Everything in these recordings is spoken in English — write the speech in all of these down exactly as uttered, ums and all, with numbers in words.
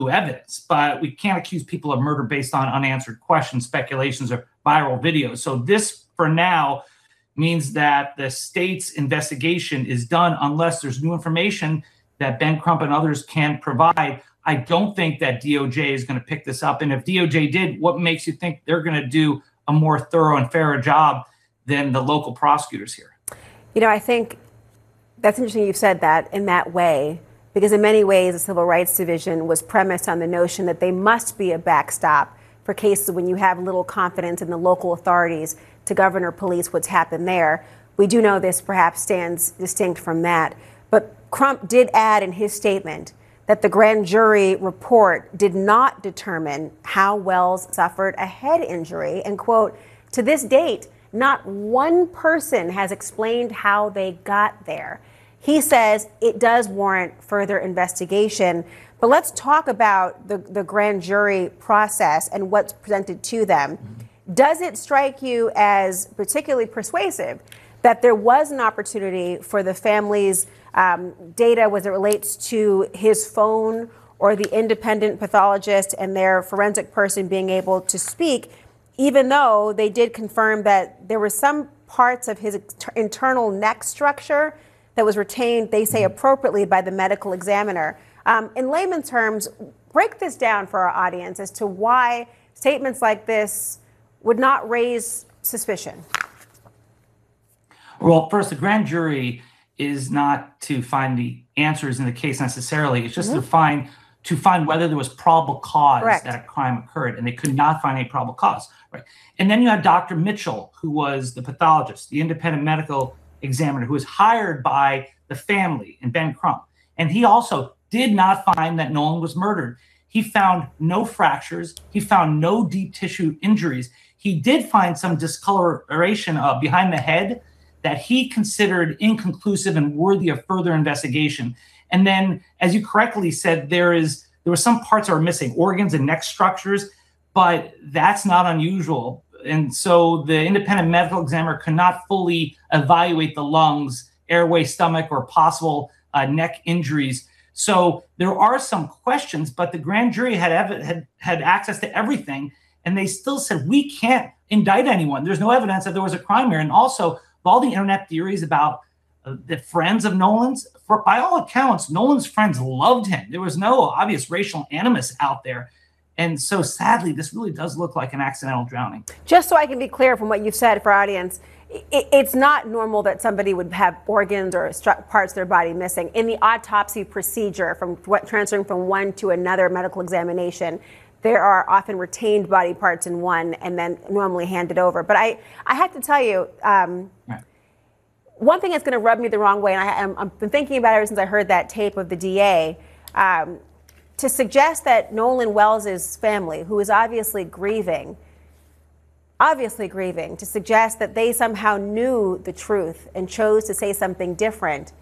evidence, but we can't accuse people of murder based on unanswered questions, speculations, or viral videos. So this, for now, means that the state's investigation is done unless there's new information that Ben Crump and others can provide. I don't think that D O J is going to pick this up. And if D O J did, what makes you think they're going to do a more thorough and fairer job than the local prosecutors here? You know, I think that's interesting you've said that in that way, because in many ways, the Civil Rights Division was premised on the notion that they must be a backstop for cases when you have little confidence in the local authorities to govern or police what's happened there. We do know this perhaps stands distinct from that. But Crump did add in his statement that the grand jury report did not determine how Wells suffered a head injury. And, quote, to this date, not one person has explained how they got there. He says it does warrant further investigation. But let's talk about the, the grand jury process and what's presented to them. Mm-hmm. Does it strike you as particularly persuasive that there was an opportunity for the family's um, data as it relates to his phone or the independent pathologist and their forensic person being able to speak, even though they did confirm that there were some parts of his internal neck structure that was retained, they say, appropriately by the medical examiner? Um, in layman's terms, break this down for our audience as to why statements like this would not raise suspicion. Well, first, the grand jury is not to find the answers in the case necessarily. It's just mm-hmm. to find to find whether there was probable cause Correct. That a crime occurred, and they could not find any probable cause. Right, and then you have Doctor Mitchell, who was the pathologist, the independent medical examiner, who was hired by the family and Ben Crump, and he also did not find that Nolan was murdered. He found no fractures. He found no deep tissue injuries. He did find some discoloration uh, behind the head that he considered inconclusive and worthy of further investigation. And then, as you correctly said, there is there were some parts that are missing, organs and neck structures, but that's not unusual. And so the independent medical examiner could not fully evaluate the lungs, airway, stomach, or possible uh, neck injuries. So there are some questions, but the grand jury had, ev- had had access to everything, and they still said, we can't indict anyone. There's no evidence that there was a crime here. And also, all the internet theories about uh, the friends of Nolan's, for, by all accounts, Nolan's friends loved him. There was no obvious racial animus out there. And so sadly, this really does look like an accidental drowning. Just so I can be clear from what you've said for our audience, it, it's not normal that somebody would have organs or stru- parts of their body missing. In the autopsy procedure, from what, transferring from one to another medical examination, there are often retained body parts in one and then normally handed over. But I, I have to tell you, um, right. one thing that's going to rub me the wrong way, and I, I'm, I've been thinking about it ever since I heard that tape of the D A, um, to suggest that Nolan Wells' family, who is obviously grieving, obviously grieving, to suggest that they somehow knew the truth and chose to say something different,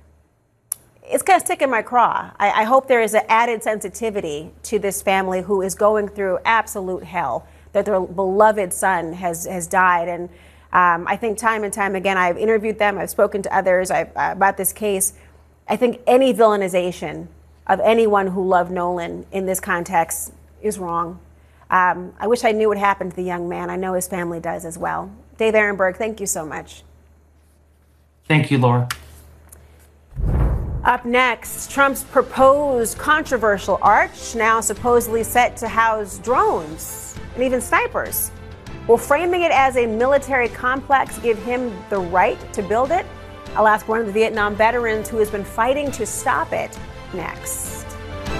it's going to stick in my craw. I, I hope there is an added sensitivity to this family who is going through absolute hell, that their beloved son has, has died. And um, I think time and time again, I've interviewed them, I've spoken to others I've, uh, about this case. I think any villainization of anyone who loved Nolan in this context is wrong. Um, I wish I knew what happened to the young man. I know his family does as well. Dave Aronberg, thank you so much. Thank you, Laura. Up next, Trump's proposed controversial arch, now supposedly set to house drones and even snipers. Will framing it as a military complex give him the right to build it? I'll ask one of the Vietnam veterans who has been fighting to stop it next.